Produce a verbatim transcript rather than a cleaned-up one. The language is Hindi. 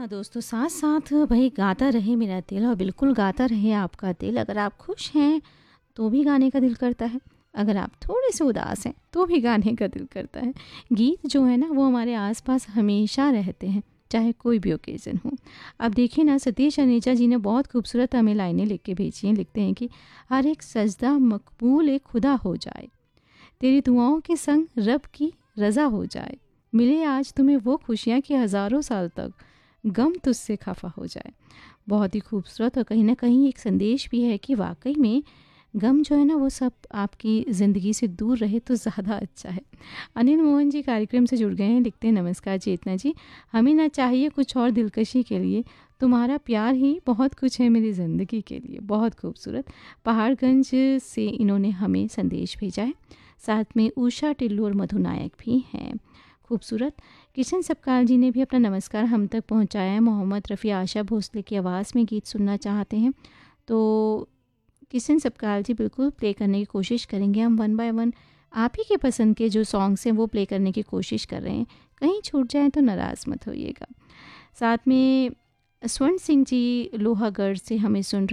हाँ दोस्तों, साथ साथ भाई गाता रहे मेरा दिल और बिल्कुल गाता रहे आपका दिल। अगर आप खुश हैं तो भी गाने का दिल करता है, अगर आप थोड़े से उदास हैं तो भी गाने का दिल करता है। गीत जो है ना वो हमारे आसपास हमेशा रहते हैं, चाहे कोई भी ओकेज़न हो। अब देखिए ना, सतीश अनेजा जी ने बहुत खूबसूरत हमें लाइनें लिख के भेजी हैं। लिखते हैं कि हर एक सजदा मकबूल एक खुदा हो जाए, तेरी दुआओं के संग रब की रज़ा हो जाए, मिले आज तुम्हें वो खुशियाँ कि हज़ारों साल तक गम तुझसे खफा हो जाए। बहुत ही खूबसूरत और कहीं ना कहीं एक संदेश भी है कि वाकई में गम जो है ना वो सब आपकी ज़िंदगी से दूर रहे तो ज़्यादा अच्छा है। अनिल मोहन जी कार्यक्रम से जुड़ गए हैं। लिखते हैं, नमस्कार चेतना जी, हमें ना चाहिए कुछ और दिलकशी के लिए, तुम्हारा प्यार ही बहुत कुछ है मेरी ज़िंदगी के लिए। बहुत खूबसूरत। पहाड़गंज से इन्होंने हमें संदेश भेजा है। साथ में उषा टिल्लू और मधु नायक भी हैं। खूबसूरत। किशन सपकाल जी ने भी अपना नमस्कार हम तक पहुंचाया है। मोहम्मद रफ़ी आशा भोसले की आवाज़ में गीत सुनना चाहते हैं, तो किशन सपकाल जी बिल्कुल प्ले करने की कोशिश करेंगे। हम वन बाय वन आप ही के पसंद के जो सॉन्ग्स हैं वो प्ले करने की कोशिश कर रहे हैं, कहीं छूट जाए तो नाराज़ मत होइएगा। साथ में स्वर्ण सिंह जी लोहागढ़ से हमें सुन